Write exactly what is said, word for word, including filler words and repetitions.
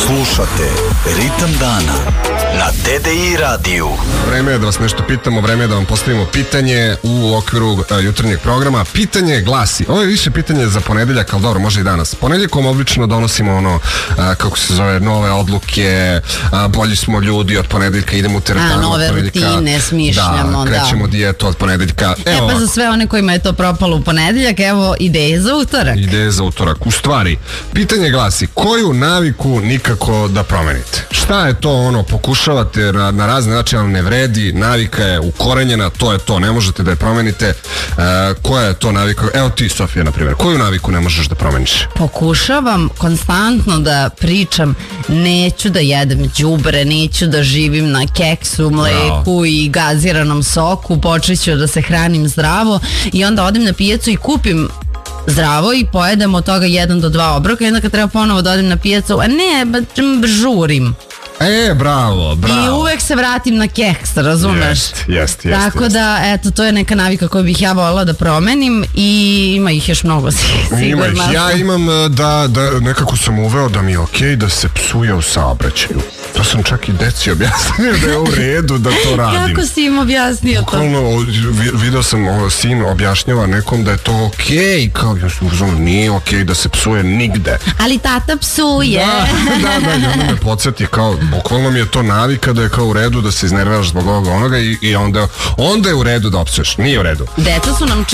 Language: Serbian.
Slušate Ritam dana na D D I radiju. Vreme je da vas nešto pitamo, vreme je da vam postavimo pitanje u okviru uh, jutarnjeg programa. Pitanje glasi, ovo je više pitanje za ponedeljak, ali dobro, može i danas. Ponedeljkom obično donosimo ono, uh, kako se zove, nove odluke, uh, bolji smo ljudi od ponedeljka, idemo u teretanu. A, nove rutine smišljamo, da. Krećemo da. dijetu od ponedeljka. Evo, e pa za sve one kojima je to propalo u ponedeljak, evo ideje za utorak. Ideje za utorak. U stvari, pitanje glasi, koju naviku nikako da promenite? Šta je to ono, pokušavate na, na razne načine, ali ne vredi, navika je ukorenjena, to je to, ne možete da je promenite. E, koja je to navika? Evo ti, Sofija, na primjer, koju naviku ne možeš da promeniš? Pokušavam konstantno da pričam, neću da jedem đubre, neću da živim na keksu, mleku no. i gaziranom soku, počeću da se hranim zdravo i onda odem na pijacu i kupim zdravo i pojedem od toga jedan do dva obroka i onda kad treba ponovo da odem na pijacu, a ne, ba, žurim. E, bravo, bravo. I uvek se vratim na keks, razumeš? Jest, jest, jest. Tako jest. da, eto, to je neka navika koju bih ja voljela da promenim i ima ih još mnogo, sigurno. Ima ih. Ja imam da, da nekako sam uveo da mi je okej da se psuje u saobraćaju. To sam čak i deci objasnio da je u redu da to radim. Kako si im objasnio to? Bukvalno, video sam, o, sin objašnjava nekom da je to okej, kao ja sam razumio, nije okej da se psuje nigde. Ali tata psuje. Da, da, da, i onda me podsjeti kao, bukvalno mi je to navika da je kao u redu da se iznerviraš zbog ovoga onoga i, i onda, onda je u redu da opsuješ, nije u redu. Deca su nam